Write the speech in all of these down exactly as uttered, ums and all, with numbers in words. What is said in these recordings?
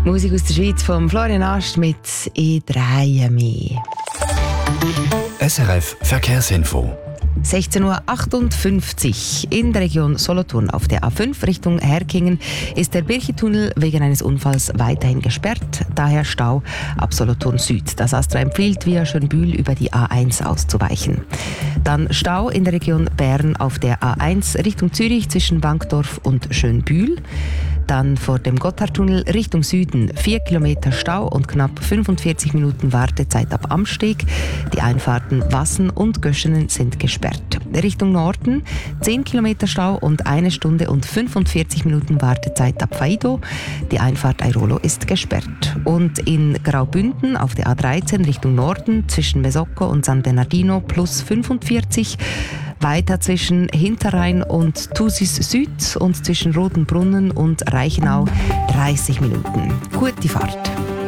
Musik aus der Schweiz von Florian Ast mit «Ich drehe mich». S R F Verkehrsinfo. sechzehn Uhr achtundfünfzig in der Region Solothurn auf der A fünf Richtung Herkingen ist der Birchentunnel wegen eines Unfalls weiterhin gesperrt, daher Stau ab Solothurn Süd. Das Astra empfiehlt, via Schönbühl über die A eins auszuweichen. Dann Stau in der Region Bern auf der A eins Richtung Zürich zwischen Wankdorf und Schönbühl. Dann vor dem Gotthardtunnel Richtung Süden vier Kilometer Stau und knapp fünfundvierzig Minuten Wartezeit ab Amsteg. Die Einfahrten Wassen und Göschenen sind gesperrt. Richtung Norden zehn Kilometer Stau und eine Stunde und fünfundvierzig Minuten Wartezeit ab Faido. Die Einfahrt Airolo ist gesperrt. Und in Graubünden auf der A dreizehn Richtung Norden zwischen Mesocco und San Bernardino plus fünfundvierzig. Weiter zwischen Hinterrhein und Thusis Süd und zwischen Rotenbrunnen und Reichenau dreißig Minuten. Gute Fahrt.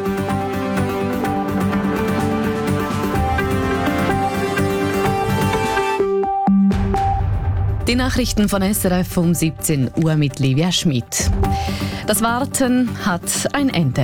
Die Nachrichten von S R F um siebzehn Uhr mit Livia Schmid. Das Warten hat ein Ende.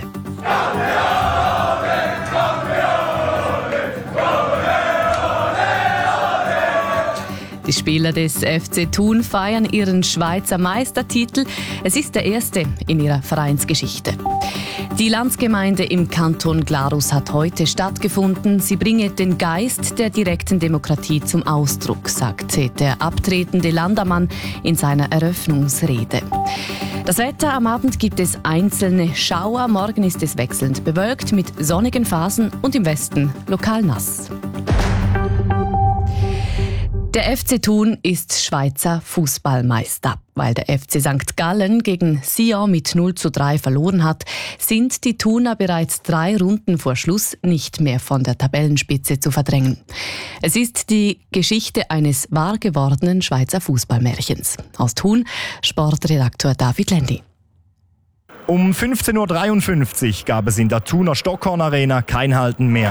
Die Spieler des F C Thun feiern ihren Schweizer Meistertitel. Es ist der erste in ihrer Vereinsgeschichte. Die Landsgemeinde im Kanton Glarus hat heute stattgefunden. Sie bringe den Geist der direkten Demokratie zum Ausdruck, sagte der abtretende Landamann in seiner Eröffnungsrede. Das Wetter: am Abend gibt es einzelne Schauer, morgen ist es wechselnd bewölkt mit sonnigen Phasen und im Westen lokal nass. Der F C Thun ist Schweizer Fußballmeister. Weil der F C Sankt Gallen gegen Sion mit null zu drei verloren hat, sind die Thuner bereits drei Runden vor Schluss nicht mehr von der Tabellenspitze zu verdrängen. Es ist die Geschichte eines wahr gewordenen Schweizer Fußballmärchens. Aus Thun, Sportredakteur David Lendi. Um fünfzehn Uhr dreiundfünfzig gab es in der Thuner Stockhorn Arena kein Halten mehr.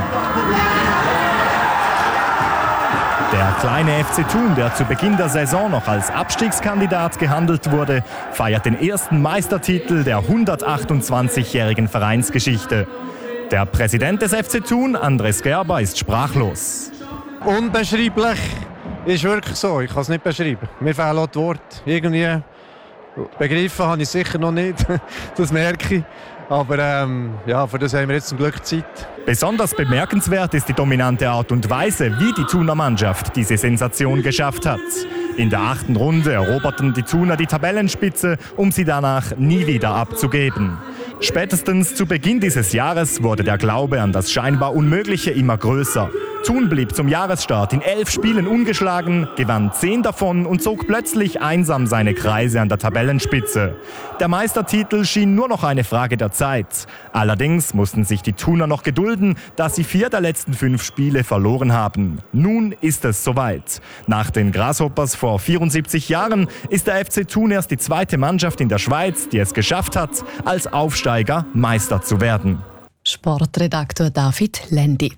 Der kleine F C Thun, der zu Beginn der Saison noch als Abstiegskandidat gehandelt wurde, feiert den ersten Meistertitel der hundertachtundzwanzigjährigen Vereinsgeschichte. Der Präsident des F C Thun, Andres Gerber, ist sprachlos. Unbeschreiblich ist wirklich so, ich kann es nicht beschreiben. Mir fehlen auch die Worte. Irgendwie begriffen habe ich sicher noch nicht, das merke ich. Aber ähm, ja, für das haben wir jetzt zum Glück Zeit. Besonders bemerkenswert ist die dominante Art und Weise, wie die Thuner Mannschaft diese Sensation geschafft hat. In der achten Runde eroberten die Thuner die Tabellenspitze, um sie danach nie wieder abzugeben. Spätestens zu Beginn dieses Jahres wurde der Glaube an das scheinbar Unmögliche immer größer. Thun blieb zum Jahresstart in elf Spielen ungeschlagen, gewann zehn davon und zog plötzlich einsam seine Kreise an der Tabellenspitze. Der Meistertitel schien nur noch eine Frage der Zeit. Allerdings mussten sich die Thuner noch gedulden, da sie vier der letzten fünf Spiele verloren haben. Nun ist es soweit. Nach den Grasshoppers vor vierundsiebzig Jahren ist der F C Thun erst die zweite Mannschaft in der Schweiz, die es geschafft hat, als Aufsteiger Meister zu werden. Sportredakteur David Lendi.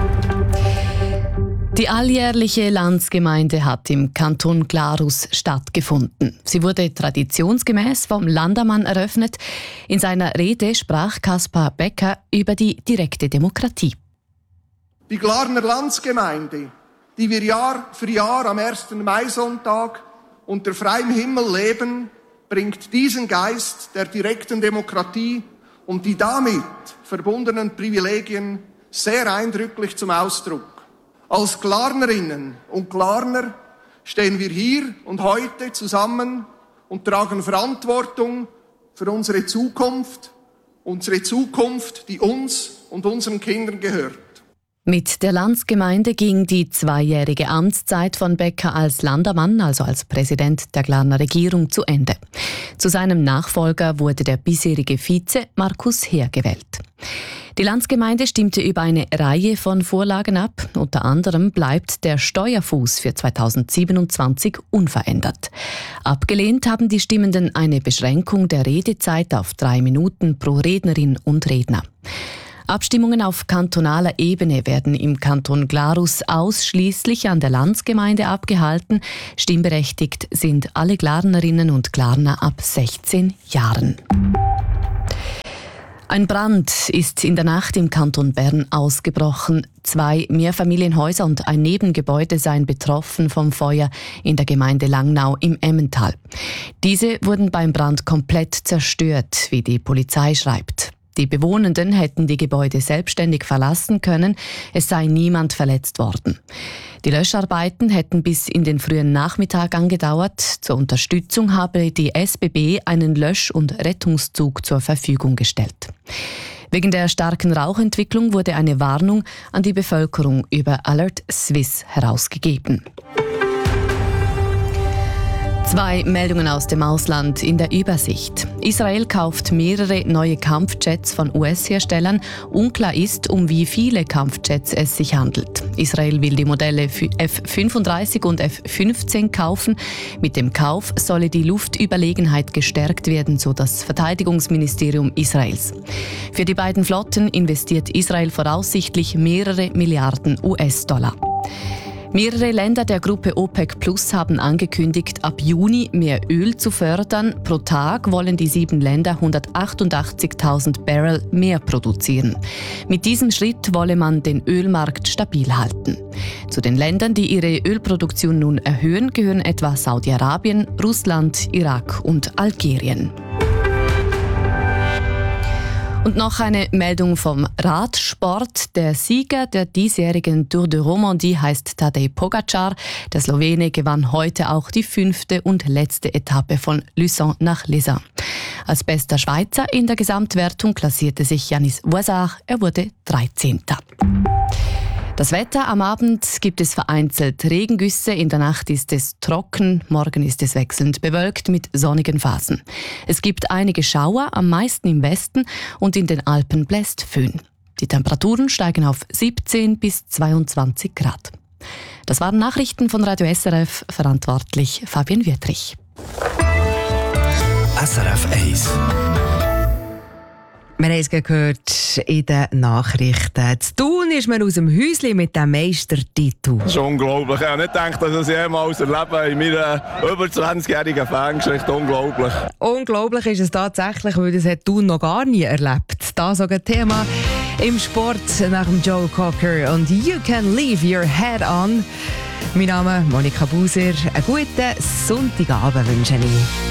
Die alljährliche Landsgemeinde hat im Kanton Glarus stattgefunden. Sie wurde traditionsgemäß vom Landamann eröffnet. In seiner Rede sprach Kaspar Becker über die direkte Demokratie. Die Glarner Landsgemeinde, die wir Jahr für Jahr am ersten Maisonntag unter freiem Himmel leben, bringt diesen Geist der direkten Demokratie und die damit verbundenen Privilegien sehr eindrücklich zum Ausdruck. Als Glarnerinnen und Glarner stehen wir hier und heute zusammen und tragen Verantwortung für unsere Zukunft, unsere Zukunft, die uns und unseren Kindern gehört. Mit der Landsgemeinde ging die zweijährige Amtszeit von Becker als Landamann, also als Präsident der Glarner Regierung, zu Ende. Zu seinem Nachfolger wurde der bisherige Vize Markus Heer gewählt. Die Landsgemeinde stimmte über eine Reihe von Vorlagen ab. Unter anderem bleibt der Steuerfuß für zweitausendsiebenundzwanzig unverändert. Abgelehnt haben die Stimmenden eine Beschränkung der Redezeit auf drei Minuten pro Rednerin und Redner. Abstimmungen auf kantonaler Ebene werden im Kanton Glarus ausschließlich an der Landsgemeinde abgehalten. Stimmberechtigt sind alle Glarnerinnen und Glarner ab sechzehn Jahren. Ein Brand ist in der Nacht im Kanton Bern ausgebrochen. Zwei Mehrfamilienhäuser und ein Nebengebäude seien betroffen vom Feuer in der Gemeinde Langnau im Emmental. Diese wurden beim Brand komplett zerstört, wie die Polizei schreibt. Die Bewohnenden hätten die Gebäude selbstständig verlassen können, es sei niemand verletzt worden. Die Löscharbeiten hätten bis in den frühen Nachmittag angedauert. Zur Unterstützung habe die S B B einen Lösch- und Rettungszug zur Verfügung gestellt. Wegen der starken Rauchentwicklung wurde eine Warnung an die Bevölkerung über Alert Swiss herausgegeben. Zwei Meldungen aus dem Ausland in der Übersicht. Israel kauft mehrere neue Kampfjets von U S-Herstellern. Unklar ist, um wie viele Kampfjets es sich handelt. Israel will die Modelle F fünfunddreißig und F fünfzehn kaufen. Mit dem Kauf solle die Luftüberlegenheit gestärkt werden, so das Verteidigungsministerium Israels. Für die beiden Flotten investiert Israel voraussichtlich mehrere Milliarden U S-Dollar. Mehrere Länder der Gruppe OPEC Plus haben angekündigt, ab Juni mehr Öl zu fördern. Pro Tag wollen die sieben Länder hundertachtundachtzigtausend Barrel mehr produzieren. Mit diesem Schritt wolle man den Ölmarkt stabil halten. Zu den Ländern, die ihre Ölproduktion nun erhöhen, gehören etwa Saudi-Arabien, Russland, Irak und Algerien. Und noch eine Meldung vom Radsport. Der Sieger der diesjährigen Tour de Romandie heißt Tadej Pogačar. Der Slowene gewann heute auch die fünfte und letzte Etappe von Luçon nach Lezin. Als bester Schweizer in der Gesamtwertung klassierte sich Yanis Voisard. Er wurde dreizehnter Das Wetter: Am Abend gibt es vereinzelt Regengüsse, in der Nacht ist es trocken, morgen ist es wechselnd bewölkt mit sonnigen Phasen. Es gibt einige Schauer, am meisten im Westen, und in den Alpen bläst Föhn. Die Temperaturen steigen auf siebzehn bis zweiundzwanzig Grad. Das waren Nachrichten von Radio S R F, verantwortlich Fabian Wüttrich. S R F eins. Wir haben es gehört in den Nachrichten. Zu Thun ist man aus dem Häuschen mit dem Meistertitel. Das ist unglaublich. Ich habe nicht gedacht, dass ich das jemals erlebe in meiner über zwanzigjährigen Fangeschichte. Unglaublich. Unglaublich ist es tatsächlich, weil das hat Thun noch gar nie erlebt. Das ist ein Thema im Sport nach dem Joe Cocker und «You can leave your head on». Mein Name ist Monika Buser. Einen guten Sonntagabend wünsche ich.